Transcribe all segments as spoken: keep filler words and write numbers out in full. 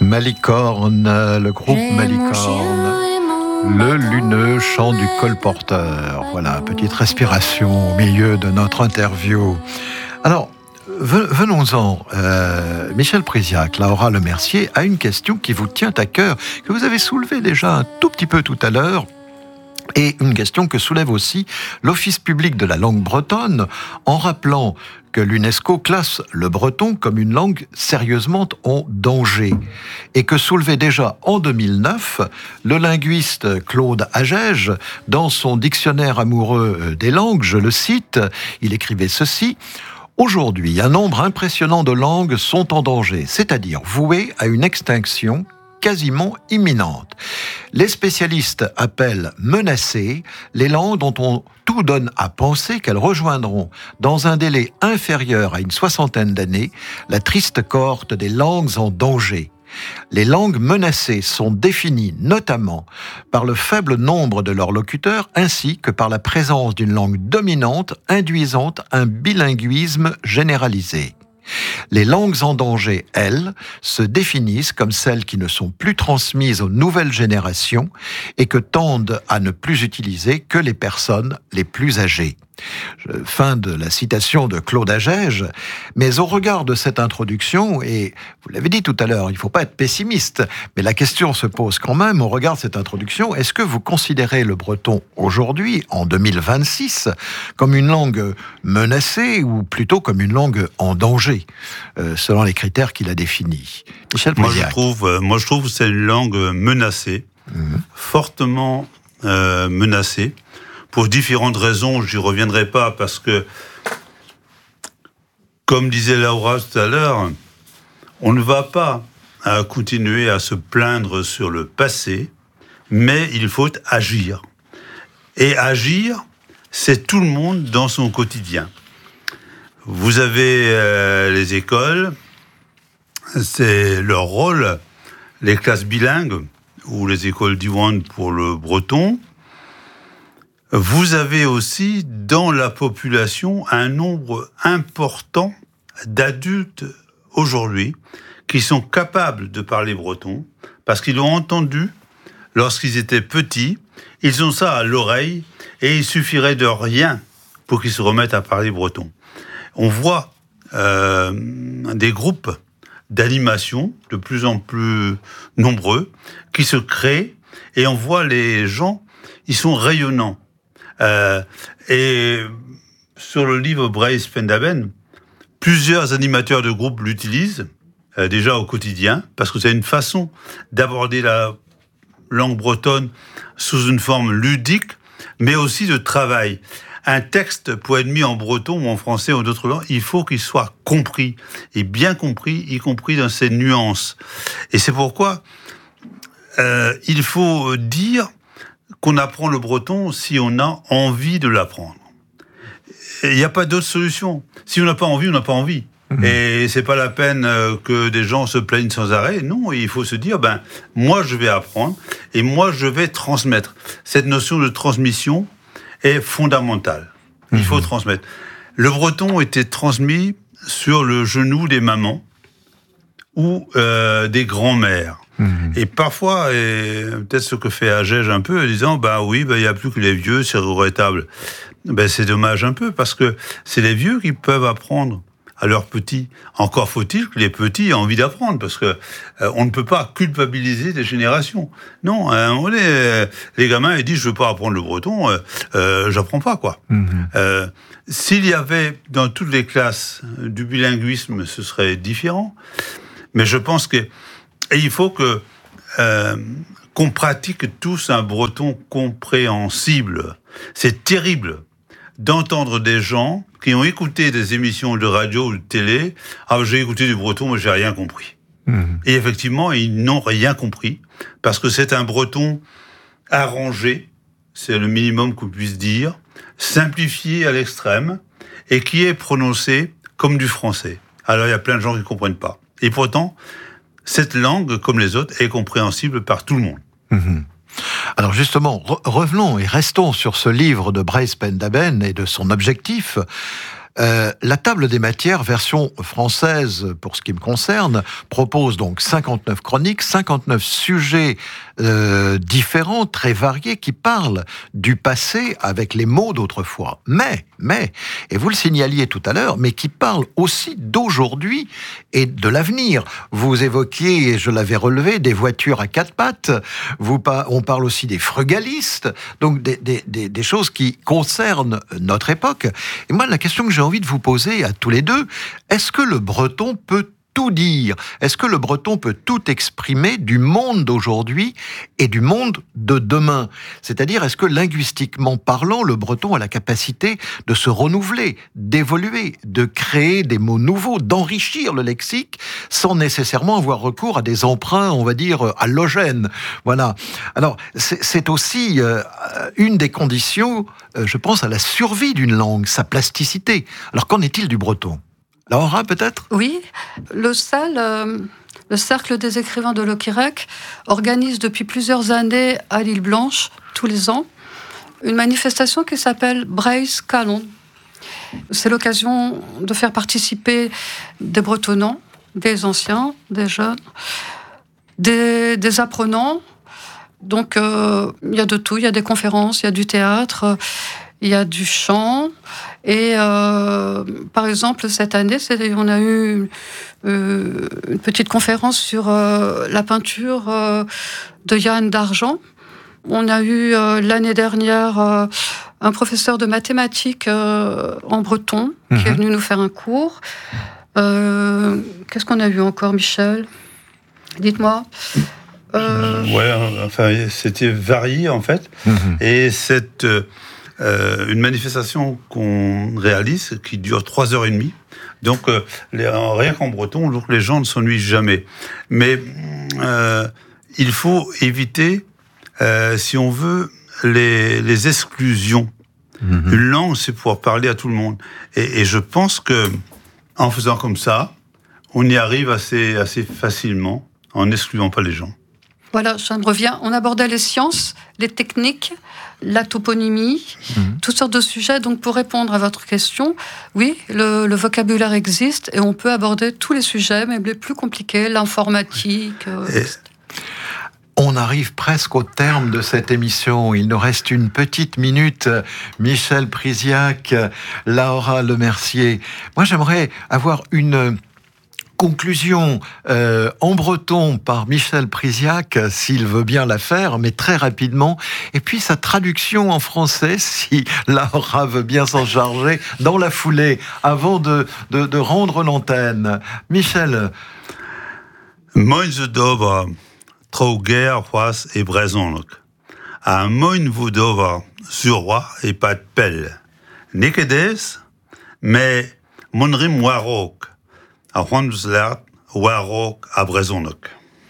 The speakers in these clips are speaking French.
Malicorne, le groupe Malicorne, le lumineux chant du colporteur. Voilà, petite respiration au milieu de notre interview. Alors, venons-en. Euh, Michel Priziac, Laura Lemercier, a une question qui vous tient à cœur, que vous avez soulevée déjà un tout petit peu tout à l'heure, et une question que soulève aussi l'Office public de la langue bretonne, en rappelant que l'UNESCO classe le breton comme une langue sérieusement en danger, et que soulevait déjà en deux mille neuf le linguiste Claude Agege dans son dictionnaire amoureux des langues, je le cite, il écrivait ceci: « Aujourd'hui, un nombre impressionnant de langues sont en danger, c'est-à-dire vouées à une extinction quasiment imminente. Les spécialistes appellent menacées les langues dont on tout donne à penser qu'elles rejoindront, dans un délai inférieur à une soixantaine d'années, la triste cohorte des langues en danger. Les langues menacées sont définies notamment par le faible nombre de leurs locuteurs ainsi que par la présence d'une langue dominante induisant un bilinguisme généralisé. Les langues en danger, elles, se définissent comme celles qui ne sont plus transmises aux nouvelles générations et que tendent à ne plus utiliser que les personnes les plus âgées. » Fin de la citation de Claude Agege. Mais au regard de cette introduction, et vous l'avez dit tout à l'heure, il ne faut pas être pessimiste, mais la question se pose quand même au regard de cette introduction: est-ce que vous considérez le breton aujourd'hui, en deux mille vingt-six, comme une langue menacée ou plutôt comme une langue en danger, euh, selon les critères qu'il a définis? Michel moi je, trouve, euh, moi je trouve que c'est une langue menacée, mmh. fortement euh, menacée, pour différentes raisons. Je n'y reviendrai pas parce que, comme disait Laura tout à l'heure, on ne va pas à continuer à se plaindre sur le passé, mais il faut agir. Et agir, c'est tout le monde dans son quotidien. Vous avez euh, les écoles, c'est leur rôle, les classes bilingues, ou les écoles Diwan pour le breton. Vous avez aussi dans la population un nombre important d'adultes aujourd'hui qui sont capables de parler breton parce qu'ils l'ont entendu lorsqu'ils étaient petits, ils ont ça à l'oreille et il suffirait de rien pour qu'ils se remettent à parler breton. On voit euh, des groupes d'animation de plus en plus nombreux qui se créent et on voit les gens, ils sont rayonnants. Euh, et sur le livre Bryce Pendaben, plusieurs animateurs de groupe l'utilisent euh, déjà au quotidien parce que c'est une façon d'aborder la langue bretonne sous une forme ludique, mais aussi de travail. Un texte pour être mis en breton ou en français ou d'autres langues, il faut qu'il soit compris et bien compris, y compris dans ses nuances. Et c'est pourquoi euh, il faut dire qu'on apprend le breton si on a envie de l'apprendre. Il n'y a pas d'autre solution. Si on n'a pas envie, on n'a pas envie. Mmh. Et c'est pas la peine que des gens se plaignent sans arrêt. Non, il faut se dire, ben, moi je vais apprendre et moi je vais transmettre. Cette notion de transmission est fondamentale. Il mmh. faut transmettre. Le breton était transmis sur le genou des mamans ou euh, des grands-mères. Mmh. Et parfois, et peut-être ce que fait Agege un peu, en disant, bah oui, bah, il n'y a plus que les vieux, c'est regrettable. Ben, c'est dommage un peu, parce que c'est les vieux qui peuvent apprendre à leurs petits. Encore faut-il que les petits aient envie d'apprendre, parce que euh, on ne peut pas culpabiliser des générations. Non, à un moment donné, euh, les gamins, ils disent, je veux pas apprendre le breton, euh, euh, j'apprends pas, quoi. Mmh. Euh, s'il y avait dans toutes les classes du bilinguisme, ce serait différent. Mais je pense que et il faut que euh, qu'on pratique tous un breton compréhensible. C'est terrible d'entendre des gens qui ont écouté des émissions de radio ou de télé. Ah, j'ai écouté du breton, mais j'ai rien compris. Mmh. Et effectivement, ils n'ont rien compris parce que c'est un breton arrangé, c'est le minimum qu'on puisse dire, simplifié à l'extrême et qui est prononcé comme du français. Alors il y a plein de gens qui ne comprennent pas. Et pourtant, cette langue, comme les autres, est compréhensible par tout le monde. Mmh. Alors justement, re- revenons et restons sur ce livre de Bryce Pendaben et de son objectif. Euh, la table des matières, version française pour ce qui me concerne, propose donc cinquante-neuf chroniques, cinquante-neuf sujets euh, différents, très variés, qui parlent du passé avec les mots d'autrefois. Mais, mais, et vous le signaliez tout à l'heure, mais qui parlent aussi d'aujourd'hui et de l'avenir. Vous évoquiez, et je l'avais relevé, des voitures à quatre pattes. Vous, on parle aussi des frugalistes, donc des, des, des, des choses qui concernent notre époque. Et moi, la question que j'ai envie de vous poser à tous les deux, est-ce que le breton peut tout dire? Est-ce que le breton peut tout exprimer du monde d'aujourd'hui et du monde de demain? C'est-à-dire, est-ce que linguistiquement parlant, le breton a la capacité de se renouveler, d'évoluer, de créer des mots nouveaux, d'enrichir le lexique sans nécessairement avoir recours à des emprunts, on va dire, allogènes? Voilà. Alors, c'est, c'est aussi euh, une des conditions, euh, je pense, à la survie d'une langue, sa plasticité. Alors, qu'en est-il du breton? Laura, peut-être ? Oui, le C E L, euh, le Cercle des écrivains de l'Oquirec, organise depuis plusieurs années à l'Île Blanche, tous les ans, une manifestation qui s'appelle Breizh Calon. C'est l'occasion de faire participer des bretonnants, des anciens, des jeunes, des, des apprenants. Donc, euh, il y a de tout, il y a des conférences, il y a du théâtre, il y a du chant. Et euh, par exemple, cette année, c'est, on a eu euh, une petite conférence sur euh, la peinture euh, de Yann d'Argent. On a eu euh, l'année dernière euh, un professeur de mathématiques euh, en breton mmh. qui est venu nous faire un cours. Euh, qu'est-ce qu'on a eu encore, Michel ? Dites-moi. Euh... Ouais, enfin, c'était varié en fait. Mmh. Et cette... Euh, Euh, une manifestation qu'on réalise qui dure trois heures et demie. Donc, euh, les, rien qu'en breton, donc les gens ne s'ennuient jamais. Mais euh, il faut éviter, euh, si on veut, les, les exclusions. Mm-hmm. Une langue, c'est pouvoir parler à tout le monde. Et, et je pense que, en faisant comme ça, on y arrive assez, assez facilement, en n'excluant pas les gens. Voilà, ça me revient. On abordait les sciences, les techniques, la toponymie, mmh. toutes sortes de sujets. Donc, pour répondre à votre question, oui, le, le vocabulaire existe et on peut aborder tous les sujets, même les plus compliqués, l'informatique. Euh, et... On arrive presque au terme de cette émission. Il nous reste une petite minute. Michel Priziac, Laura Lemercier. Moi, j'aimerais avoir une... conclusion euh, en breton par Michel Priziac, s'il veut bien la faire, mais très rapidement. Et puis sa traduction en français, si Laura veut bien s'en charger, dans la foulée, avant de, de, de rendre l'antenne. Michel. Moin Zedova, Trouguer, Roas et Brezonok. A Moin Vodova, Surroi et pas de pelle. Nikedes, mais Monrim Warok. À Juan-Zlert, Warok, à Brezonok.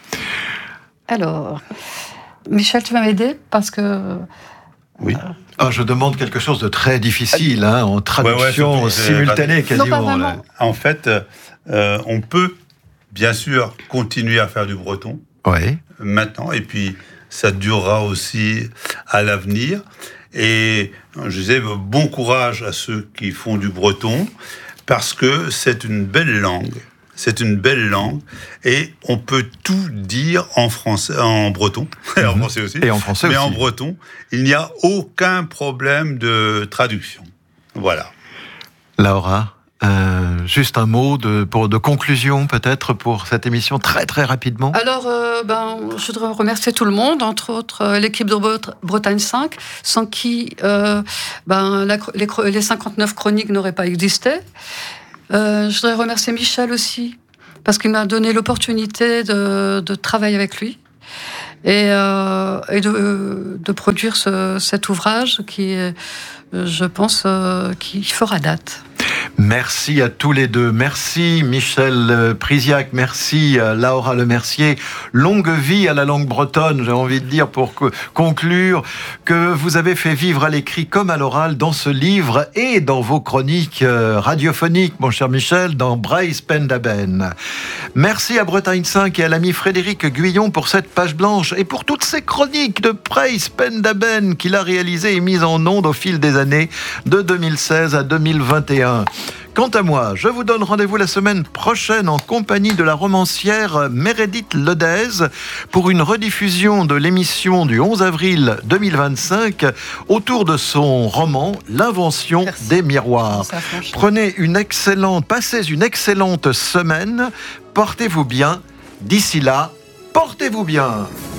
Alors, Michel, tu vas m'aider parce que... Oui. Euh... Ah, je demande quelque chose de très difficile, hein, en traduction ouais, ouais, simultanée quasiment. Non, en fait, euh, on peut bien sûr continuer à faire du breton ouais. maintenant, et puis ça durera aussi à l'avenir. Et je disais, bon courage à ceux qui font du breton, parce que c'est une belle langue, c'est une belle langue, et on peut tout dire en français, en breton, et en français aussi, et en français mais aussi. en breton, il n'y a aucun problème de traduction. Voilà. Laura, euh, juste un mot de, pour, de conclusion peut-être pour cette émission, très très rapidement. Alors, euh, ben, je voudrais remercier tout le monde, entre autres euh, l'équipe de Bretagne cinq, sans qui euh, ben, la, les, les cinquante-neuf chroniques n'auraient pas existé. Euh, je voudrais remercier Michel aussi, parce qu'il m'a donné l'opportunité de, de travailler avec lui et, euh, et de, de produire ce, cet ouvrage qui, je pense, euh, qui fera date. Merci à tous les deux. Merci Michel Priziac, merci Laura Lemercier. Longue vie à la langue bretonne, j'ai envie de dire, pour conclure, que vous avez fait vivre à l'écrit comme à l'oral dans ce livre et dans vos chroniques radiophoniques, mon cher Michel, dans Breizh Pendaben. Merci à Bretagne cinq et à l'ami Frédéric Guyon pour cette page blanche et pour toutes ces chroniques de Breizh Pendaben qu'il a réalisées et mises en ondes au fil des années de deux mille seize à deux mille vingt et un. bien. Quant à moi, je vous donne rendez-vous la semaine prochaine en compagnie de la romancière Meredith Ledez pour une rediffusion de l'émission du onze avril deux mille vingt-cinq autour de son roman L'invention Merci. des miroirs. Prenez une excellente, passez une excellente semaine, portez-vous bien. D'ici là, portez-vous bien.